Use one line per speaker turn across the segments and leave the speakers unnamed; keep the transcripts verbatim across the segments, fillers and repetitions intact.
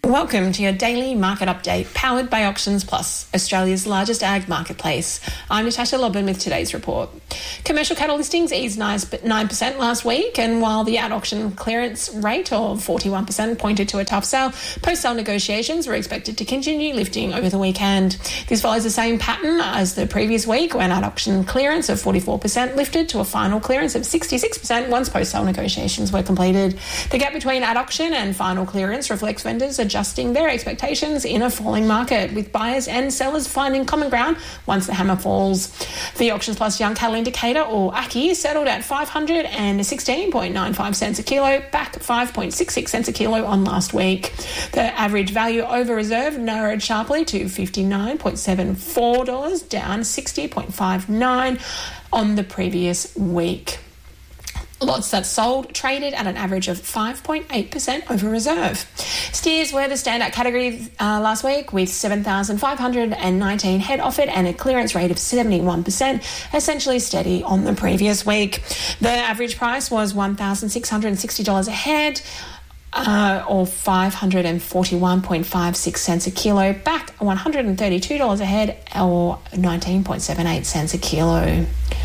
Welcome to your daily market update, powered by Auctions Plus, Australia's largest ag marketplace. I'm Natasha Lobban with today's report. Commercial cattle listings eased nine percent last week, and while the at-auction clearance rate of forty-one percent pointed to a tough sale, post-sale negotiations were expected to continue lifting over the weekend. This follows the same pattern as the previous week, when at-auction clearance of forty-four percent lifted to a final clearance of sixty-six percent once post-sale negotiations were completed. The gap between at-auction and final clearance reflects vendors adjusting their expectations in a falling market, with buyers and sellers finding common ground once the hammer falls. The Auctions Plus Young Cattle Indicator, or A C I, settled at five hundred sixteen point nine five cents a kilo, back five point six six cents a kilo on last week. The average value over reserve narrowed sharply to fifty-nine point seven four dollars, down sixty point five nine on the previous week. Lots that sold traded at an average of five point eight percent over reserve. Steers were the standout category uh, last week, with seven thousand five hundred nineteen head offered and a clearance rate of seventy-one percent, essentially steady on the previous week. The average price was one thousand six hundred sixty dollars a head, Uh, or five hundred forty-one point five six cents a kilo, back one hundred thirty-two dollars a head, or nineteen point seven eight cents a kilo.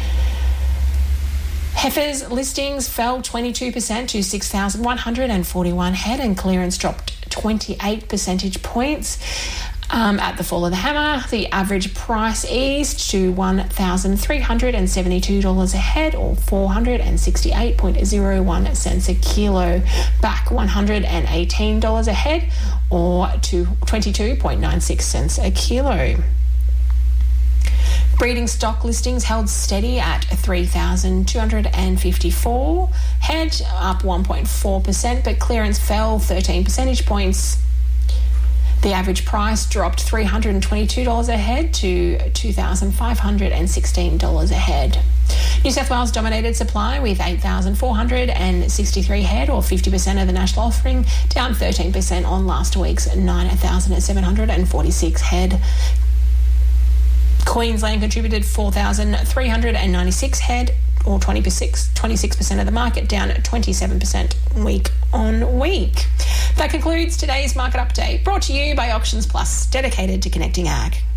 Heifers listings fell twenty-two percent to six thousand one hundred forty-one head, and clearance dropped twenty-eight percentage points. Um, at the fall of the hammer, the average price eased to one thousand three hundred seventy-two dollars a head, or four hundred sixty-eight point zero one cents a kilo, back one hundred eighteen dollars a head, or twenty-two point nine six cents a kilo. Breeding stock listings held steady at three thousand two hundred fifty-four head, up one point four percent, but clearance fell thirteen percentage points. The average price dropped three hundred twenty-two dollars a head to two thousand five hundred sixteen dollars a head. New South Wales dominated supply with eight thousand four hundred sixty-three head, or fifty percent of the national offering, down thirteen percent on last week's nine thousand seven hundred forty-six head. Queensland contributed four thousand three hundred ninety-six head, or twenty-six percent of the market, down twenty-seven percent week on week. That concludes today's market update, brought to you by Auctions Plus, dedicated to connecting ag.